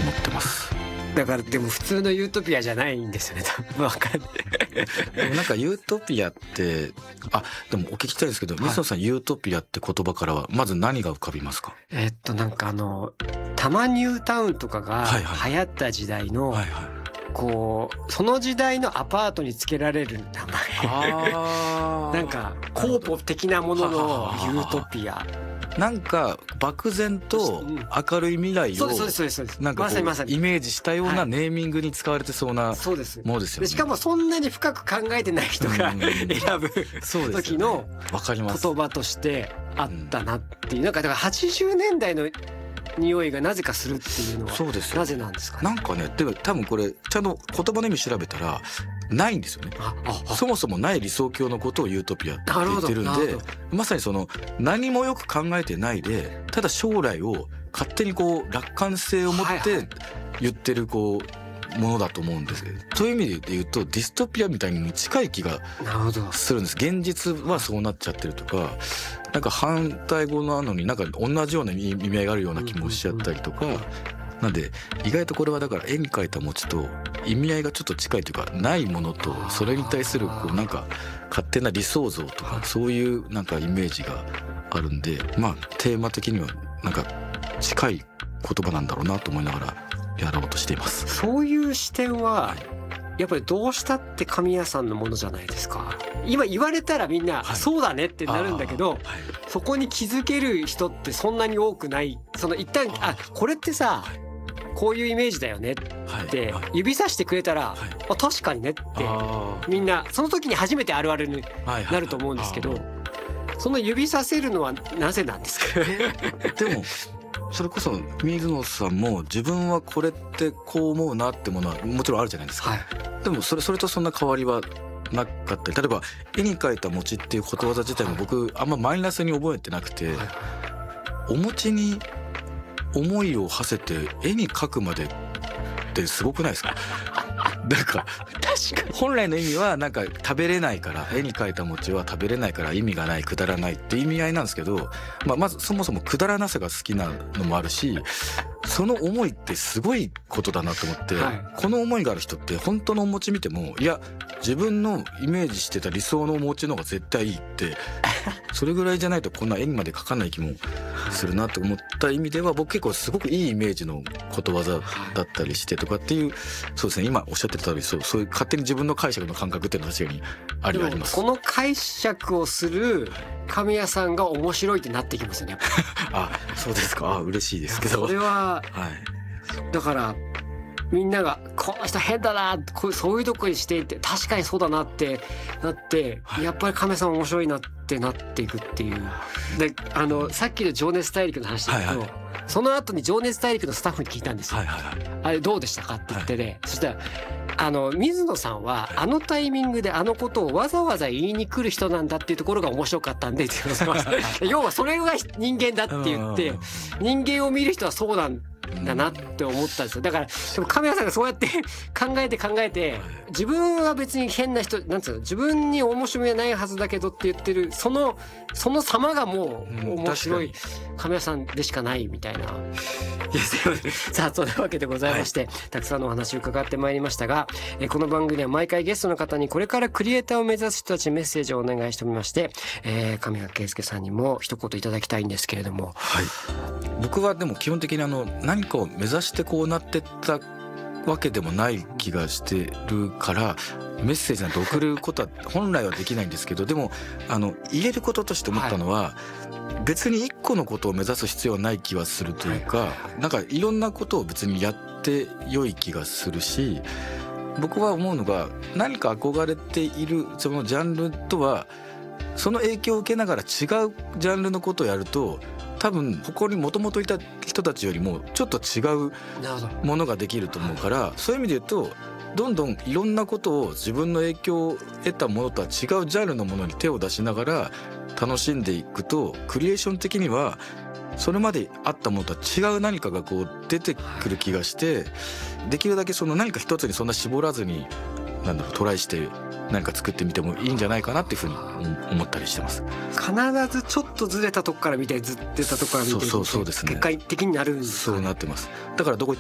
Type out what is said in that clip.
思ってます。 だからでも普通のユートピアじゃないんですよね、多分。分かんないでもなんかユートピアってでもお聞きしたいですけど、水野さん、ユートピアって言葉からはまず何が浮かびますか？ なんか多摩ニュータウンとかが流行った時代の、こうその時代のアパートにつけられる名前なんかコーポ的なもののユートピア、 なんか漠然と明るい未来をなんかこうイメージしたようなネーミングに使われてそうなものですよね。 しかもそんなに深く考えてない人が選ぶ時の言葉としてあったなっていう、なんかだから80年代の匂いがなぜかするっていうのはなぜなんですかね。 なんかね、でも多分これちゃんと言葉の意味調べたらないんですよね。そもそもない理想郷のことをユートピアって言ってるんで、まさにその何もよく考えてないで、ただ将来を勝手にこう楽観性を持って言ってるこうものだと思うんですけど、そういう意味で言うとディストピアみたいに近い気がするんです。現実はそうなっちゃってるとか、なんか反対語なのになんか同じような意味合いがあるような気もしちゃったりとか、なんで意外とこれはだから絵に描いた餅と意味合いがちょっと近いというか、ないものとそれに対するこうなんか勝手な理想像とかそういうなんかイメージがあるんで、まあテーマ的にはなんか近い言葉なんだろうなと思いながらやろうとしています。 そういう視点はやっぱりどうしたって神谷さんのものじゃないですか。今言われたらみんなそうだねってなるんだけど、そこに気づける人ってそんなに多くない。その一旦これってさこういうイメージだよねって指さしてくれたら、確かにねってみんなその時に初めてあるあるになると思うんですけど、その指させるのはなぜなんですか？ でもそれこそ水野さんも自分はこれってこう思うなってものはもちろんあるじゃないですか、でもそれとそんな変わりはなかったり、例えば絵に描いた餅っていうことわざ自体も僕あんまマイナスに覚えてなくて、お餅に思いを馳せて絵に描くまでってすごくないですか？なんか確かに本来の意味はなんか食べれないから、絵に描いた餅は食べれないから意味がない、くだらないって意味合いなんですけど、まずそもそもくだらなさが好きなのもあるし、その思いってすごいことだなと思って、この思いがある人って本当のお餅見ても、いや自分のイメージしてた理想のお餅の方が絶対いいってそれぐらいじゃないとこんな絵にまで描かない気もするなと思った意味では、僕結構すごくいいイメージのことわざだったりしてとかっていう、そうですね、今おっしゃってた通りそういう勝手に自分の解釈の感覚っていうのは確かにあります。 この解釈をする神谷さんが面白いってなってきますよね。 そうですか。嬉しいですけど。 それは、だからみんながこの人変だな、そういうとこにしていて確かにそうだなってなって、やっぱり亀さん面白いなってなっていくっていう。でさっきの情熱大陸の話だけど、その後に情熱大陸のスタッフに聞いたんですよ、あれどうでしたかって言ってね、そしたら水野さんはあのタイミングであのことをわざわざ言いに来る人なんだっていうところが面白かったんでって言ってます要はそれが人間だって言って、人間を見る人はそうなんだなって思ったんですよ。だからでも神谷さんがそうやって考えて自分は別に変な人なんつうの、自分に面白みはないはずだけどって言ってるその様がもう面白い神谷さんでしかないみたいな。さあ、そんなわけでございまして、たくさんのお話を伺ってまいりましたが、この番組では毎回ゲストの方にこれからクリエイターを目指す人たちにメッセージをお願いしておりまして、神谷圭介さんにも一言いただきたいんですけれども。 僕はでも基本的に何かを目指してこうなってったわけでもない気がしてるから、メッセージなんて送ることは本来はできないんですけど、でも言えることとして思ったのは、別に一個のことを目指す必要はない気はするというか、なんかいろんなことを別にやって良い気がするし、僕は思うのが何か憧れているそのジャンルとはその影響を受けながら違うジャンルのことをやると、多分ここにもともといた人たちよりもちょっと違うものができると思うから、そういう意味で言うとどんどんいろんなことを自分の影響を得たものとは違うジャンルのものに手を出しながら楽しんでいくと、クリエーション的にはそれまであったものとは違う何かがこう出てくる気がして、できるだけその何か一つにそんな絞らずにトライして何か作ってみてもいいんじゃないかなっていうふうに思ったりしてます。 必ずちょっとずれたとこから見て、ずれたとこから見て、 そうですね、 結果的になるんですかね。 そうなってます。だからどこ